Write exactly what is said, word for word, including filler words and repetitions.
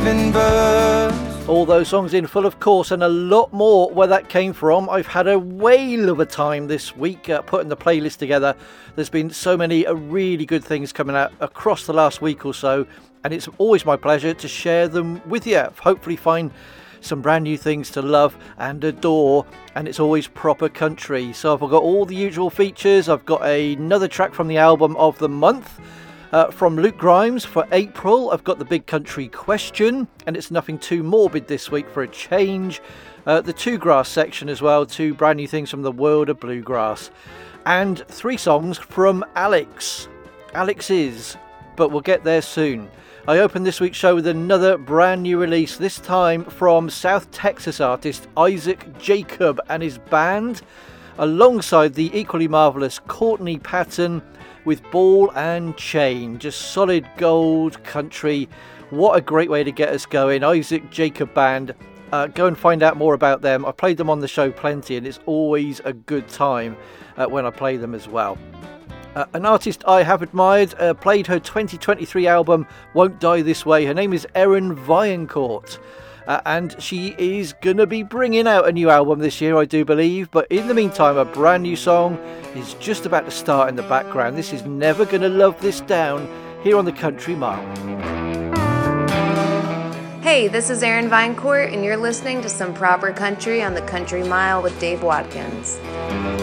living birds. All those songs in full, of course, and a lot more where that came from. I've had a whale of a time this week uh, putting the playlist together. There's been so many uh, really good things coming out across the last week or so, and it's always my pleasure to share them with you. Hopefully find some brand new things to love and adore, and it's always proper country. So I've got all the usual features. I've got another track from the album of the month. Uh, from Luke Grimes for April, I've got the Big Country Question, and it's nothing too morbid this week for a change. Uh, the Two Grass section as well, two brand new things from the world of bluegrass. And three songs from Alex. Alex is, but we'll get there soon. I opened this week's show with another brand new release, this time from South Texas artist Isaac Jacob and his band, alongside the equally marvellous Courtney Patton, with Ball and Chain. Just solid gold country. What a great way to get us going. Isaac Jacob Band. Uh, go and find out more about them. I played them on the show plenty, and it's always a good time uh, when I play them as well. Uh, an artist I have admired, uh, played her twenty twenty-three album Won't Die This Way. Her name is Erin Viancourt. Uh, and she is going to be bringing out a new album this year, I do believe. But in the meantime, a brand new song is just about to start in the background. This is Never Gonna Love This Down, here on the Country Mile. Hey, this is Erin Viancourt, and you're listening to some proper country on the Country Mile with Dave Watkins.